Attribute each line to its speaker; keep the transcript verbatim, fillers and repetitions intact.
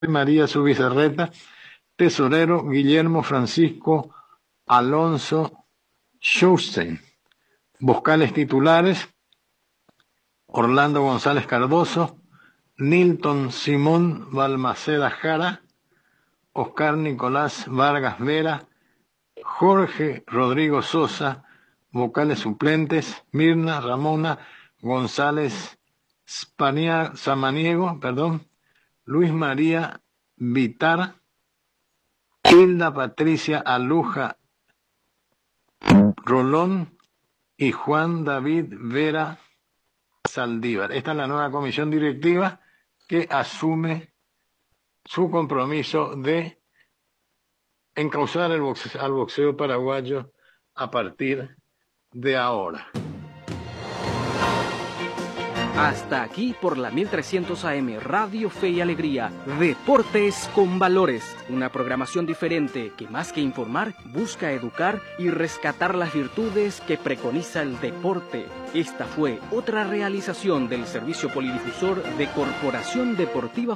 Speaker 1: María Zubizarreta, tesorero Guillermo Francisco Alonso Schusstein, vocales titulares Orlando González Cardoso, Nilton Simón Balmaceda Jara, Oscar Nicolás Vargas Vera, Jorge Rodrigo Sosa, vocales suplentes Mirna Ramona González Spania, Samaniego, perdón, Luis María Vitar, Hilda Patricia Aluja Rolón y Juan David Vera Saldívar. Esta es la nueva comisión directiva que asume su compromiso de encauzar el boxeo, al boxeo paraguayo a partir de ahora.
Speaker 2: Hasta aquí por la mil trescientos A M Radio Fe y Alegría, Deportes con Valores, una programación diferente que más que informar, busca educar y rescatar las virtudes que preconiza el deporte. Esta fue otra realización del servicio polidifusor de Corporación Deportiva